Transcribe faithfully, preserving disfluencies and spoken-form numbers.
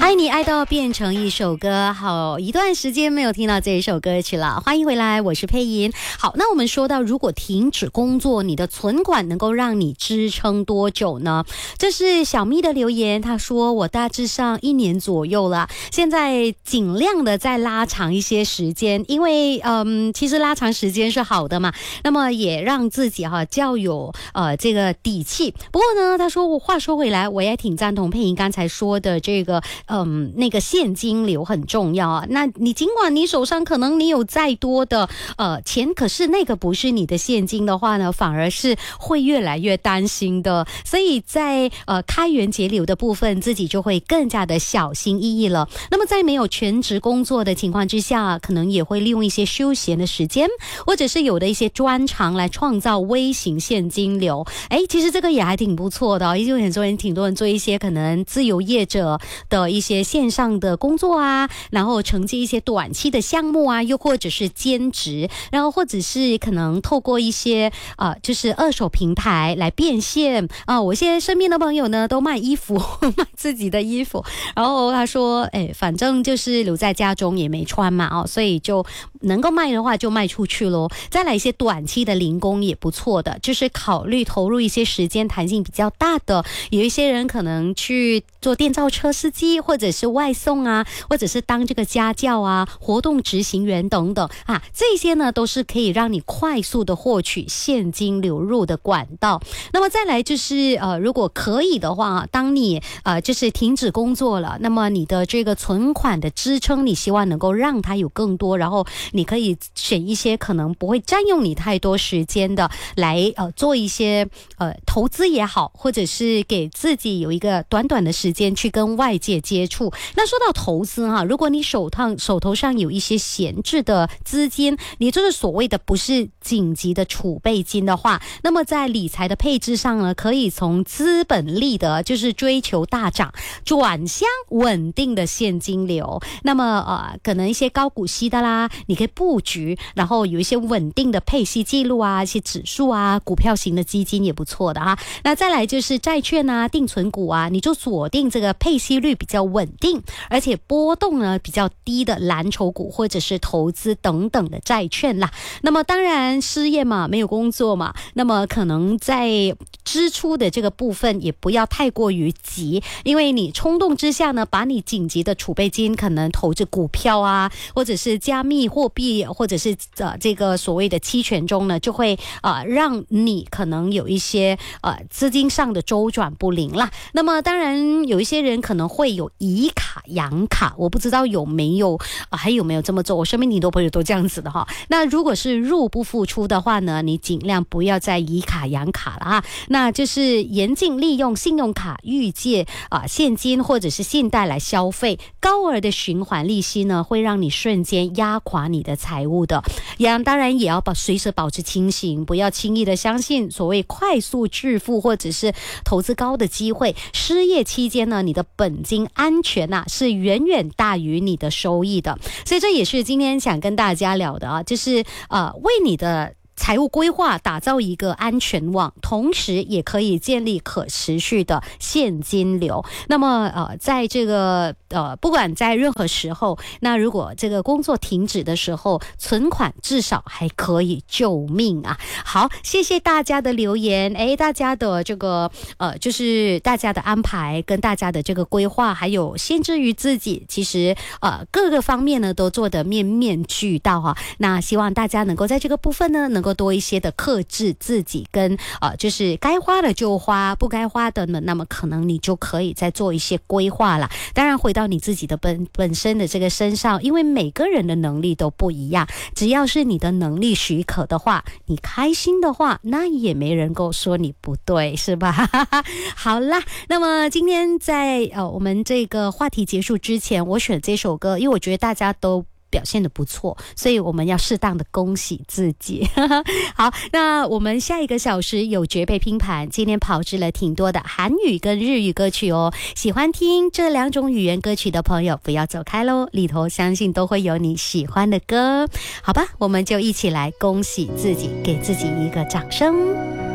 爱你爱到变成一首歌，好一段时间没有听到这一首歌曲了，欢迎回来，我是佩莹。好，那我们说到如果停止工作，你的存款能够让你支撑多久呢？这是小咪的留言，他说我大致上一年左右了，现在尽量的再拉长一些时间，因为嗯，其实拉长时间是好的嘛，那么也让自己哈、啊、较有呃这个底气。不过呢，他说我话说回来，我也挺赞同佩莹刚才说的这个嗯，那个现金流很重要啊。那你尽管你手上可能你有再多的呃钱，可是那个不是你的现金的话呢，反而是会越来越担心的。所以在呃开源节流的部分，自己就会更加的小心翼翼了。那么在没有全职工作的情况之下，可能也会利用一些休闲的时间，或者是有的一些专长来创造微型现金流。哎，其实这个也还挺不错的、哦，因为很多人挺多人做一些可能自由业者的一些线上的工作啊，然后承接一些短期的项目啊，又或者是兼职，然后或者是可能透过一些呃，就是二手平台来变现啊、呃。我现在身边的朋友呢，都卖衣服，卖自己的衣服，然后他说，哎，反正就是留在家中也没穿嘛，哦，所以就能够卖的话就卖出去咯。再来一些短期的零工也不错的，就是考虑投入一些时间弹性比较大的，有一些人可能去做电召车司机，或者是外送啊，或者是当这个家教啊，活动执行员等等啊，这些呢都是可以让你快速的获取现金流入的管道。那么再来就是呃，如果可以的话，当你呃就是停止工作了，那么你的这个存款的支撑，你希望能够让它有更多，然后你可以选一些可能不会占用你太多时间的，来呃做一些呃投资也好，或者是给自己有一个短短的时间去跟外界接触。那说到投资哈，如果你手上手头上有一些闲置的资金，你就是所谓的不是紧急的储备金的话，那么在理财的配置上呢，可以从资本利得，就是追求大涨，转向稳定的现金流。那么呃，可能一些高股息的啦，你可以布局，然后有一些稳定的配息记录啊，一些指数啊，股票型的基金也不错的哈。那再来就是债券啊，定存股啊，你就锁定这个配息率比较稳定，而且波动呢比较低的蓝筹股或者是投资等等的债券啦。那么当然失业嘛，没有工作嘛，那么可能在支出的这个部分也不要太过于急，因为你冲动之下呢，把你紧急的储备金可能投资股票啊，或者是加密货币，或者是呃这个所谓的期权中呢，就会呃让你可能有一些呃资金上的周转不灵啦。那么当然有一些人可能会有以卡养卡，我不知道有没有啊、呃，还有没有这么做？我身边挺多朋友都这样子的哈。那如果是入不敷出的话呢，你尽量不要再以卡养卡了啊。那就是严禁利用信用卡预借啊、呃、现金或者是信贷来消费，高额的循环利息呢，会让你瞬间压垮你的财务的。也当然也要把随时保持清醒，不要轻易的相信所谓快速致富或者是投资高的机会。失业期间呢，你的本金安全啊是远远大于你的收益的。所以这也是今天想跟大家聊的啊，就是呃为你的财务规划打造一个安全网，同时也可以建立可持续的现金流。那么呃，在这个呃，不管在任何时候，那如果这个工作停止的时候，存款至少还可以救命啊。好，谢谢大家的留言，诶，大家的这个呃，就是大家的安排跟大家的这个规划，还有限制于自己，其实呃各个方面呢都做得面面俱到哈、啊。那希望大家能够在这个部分呢，能够多一些的克制自己，跟呃就是该花的就花，不该花的呢，那么可能你就可以再做一些规划了。当然回到你自己的本本身的这个身上，因为每个人的能力都不一样，只要是你的能力许可的话，你开心的话，那也没人够说你不对，是吧？好啦，那么今天在呃我们这个话题结束之前，我选这首歌，因为我觉得大家都表现得不错，所以我们要适当的恭喜自己。好，那我们下一个小时有绝配拼盘，今天炮制了挺多的韩语跟日语歌曲哦，喜欢听这两种语言歌曲的朋友不要走开咯，里头相信都会有你喜欢的歌。好吧，我们就一起来恭喜自己，给自己一个掌声。